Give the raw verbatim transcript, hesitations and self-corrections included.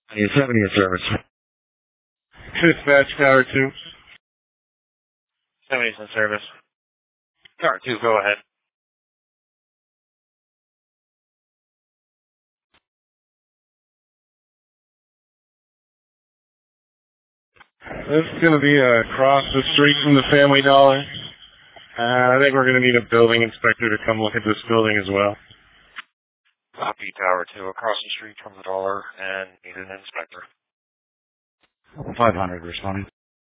Is seventieth service. Dispatch Tower two. seventieth in service. Tower two, go ahead. This is going to be uh, across the street from the Family Dollar. Uh, I think we're going to need a building inspector to come look at this building as well. Copy, Tower two, across the street from the dollar, and need an inspector. five hundred responding.